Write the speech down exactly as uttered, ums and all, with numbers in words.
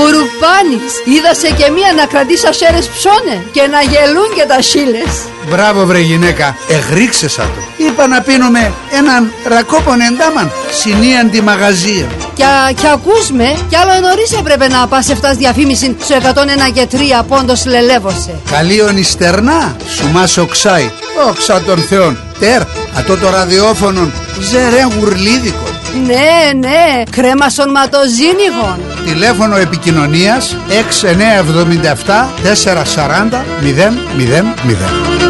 Κουρουπάνης, είδασε και μία να κρατήσει ασέρες ψώνε και να γελούν και τα σίλες. Μπράβο βρε γυναίκα, εγρίξεσα το. Είπα να πίνουμε έναν ρακόπον εντάμαν, συνίαν τη μαγαζία. Κι, κι ακούς με, κι άλλο νωρίς έπρεπε να πας εφτάς διαφήμιση στο εκατόν ένα και τρία πόντος λελεύωσε. Καλίον ιστερνά, σου μας οξάει, όξα των θεών. Τερ, ατό το ραδιόφωνο, ζερέν γουρλίδικο. Ναι, ναι, κρέμα σονματοζίνηγον. Τηλέφωνο επικοινωνίας έξι εννιά εβδομήντα επτά τετρακόσια σαράντα μηδέν μηδέν μηδέν.